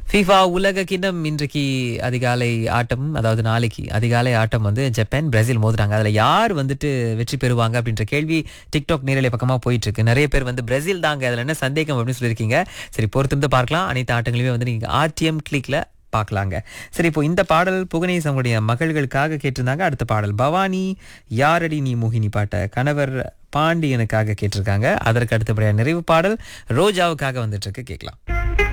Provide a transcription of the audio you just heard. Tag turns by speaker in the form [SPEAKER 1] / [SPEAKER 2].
[SPEAKER 1] FIFA உலக கிண்ணம் இன்றைக்கு அதிகாலை ஆட்டம், அதாவது நாளைக்கு அதிகாலை ஆட்டம் வந்து ஜப்பான் பிரேசில் மோதுறாங்க. அதுல யார் வந்துட்டு வெற்றி பெறுவாங்க அப்படின்ற கேள்வி டிக்டாக் நேரலை பக்கமா போயிட்டு இருக்கு. நிறைய பேர் வந்து பிரேசில் தாங்க, அதுல என்ன சந்தேகம் அப்படின்னு சொல்லியிருக்கீங்க. சரி, பொறுத்திருந்து பார்க்கலாம். அனைத்து ஆட்டங்களையுமே வந்து நீங்க ஆர்டிஎம் கிளிக்ல பார்க்கலாங்க. சரி, இப்போ இந்த பாடல் புகனேஷ் அவங்களுடைய மகள்களுக்காக கேட்டிருந்தாங்க. அடுத்த பாடல் பவானி யாரடி நீ மோகினி பாட்ட கணவர் பாண்டியனுக்காக கேட்டிருக்காங்க. அதற்கு அடுத்தபடியாக நிறைவு பாடல் ரோஜாவுக்காக வந்துட்டு இருக்கு, கேட்கலாம்.